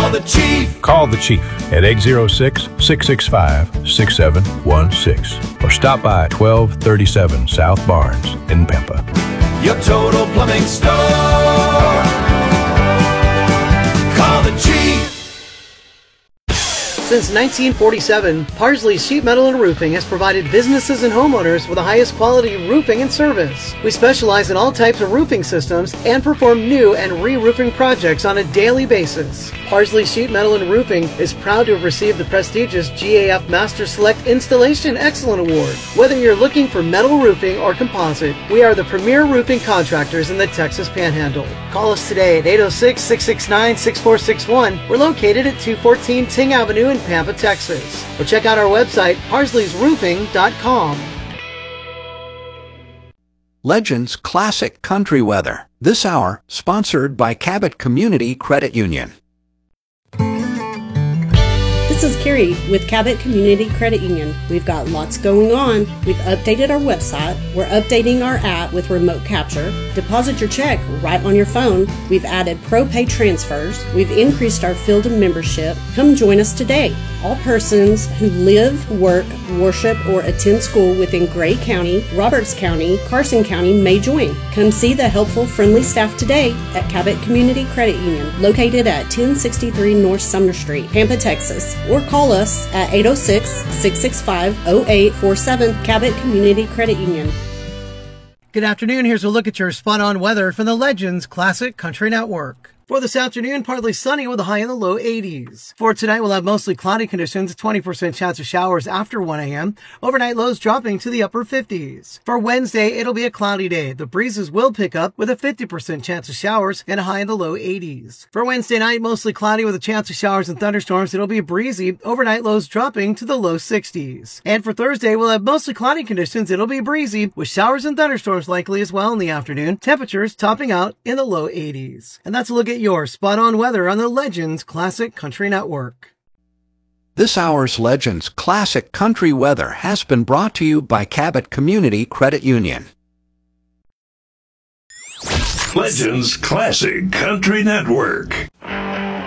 Call the Chief. Call the Chief at 806-665-6716 or stop by 1237 South Barnes in Pampa. Your total plumbing store. Call the Chief. Since 1947, Parsley's Sheet Metal and Roofing has provided businesses and homeowners with the highest quality roofing and service. We specialize in all types of roofing systems and perform new and re-roofing projects on a daily basis. Parsley Sheet Metal and Roofing is proud to have received the prestigious GAF Master Select Installation Excellent Award. Whether you're looking for metal roofing or composite, we are the premier roofing contractors in the Texas Panhandle. Call us today at 806-669-6461. We're located at 214 Ting Avenue in Pampa, Texas. Or check out our website, parsleysroofing.com. Legends Classic Country Weather. This hour, sponsored by Cabot Community Credit Union. This is Carrie with Cabot Community Credit Union. We've got lots going on. We've updated our website. We're updating our app with remote capture. Deposit your check right on your phone. We've added pro-pay transfers. We've increased our field of membership. Come join us today. All persons who live, work, worship, or attend school within Gray County, Roberts County, Carson County may join. Come see the helpful, friendly staff today at Cabot Community Credit Union, located at 1063 North Sumner Street, Pampa, Texas. Or call us at 806-665-0847, Cabot Community Credit Union. Good afternoon. Here's a look at your spot-on weather from the Legends Classic Country Network. For this afternoon, partly sunny with a high in the low 80s. For tonight, we'll have mostly cloudy conditions, 20% chance of showers after 1 a.m. Overnight lows dropping to the upper 50s. For Wednesday, it'll be a cloudy day. The breezes will pick up with a 50% chance of showers and a high in the low 80s. For Wednesday night, mostly cloudy with a chance of showers and thunderstorms. It'll be breezy. Overnight lows dropping to the low 60s. And for Thursday, we'll have mostly cloudy conditions. It'll be breezy with showers and thunderstorms likely as well in the afternoon. Temperatures topping out in the low 80s. And that's a look at your spot-on weather on the Legends Classic Country Network. This hour's Legends Classic Country Weather has been brought to you by Cabot Community Credit Union. Legends Classic Country Network.